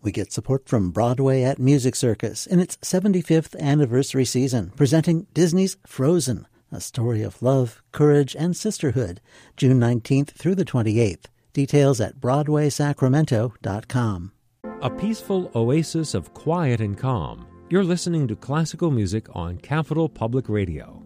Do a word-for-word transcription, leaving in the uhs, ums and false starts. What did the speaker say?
We get support from Broadway at Music Circus in its seventy-fifth anniversary season, presenting Disney's Frozen, a story of love, courage, and sisterhood, June nineteenth through the twenty-eighth. Details at broadway sacramento dot com. A peaceful oasis of quiet and calm. You're listening to classical music on Capital Public Radio.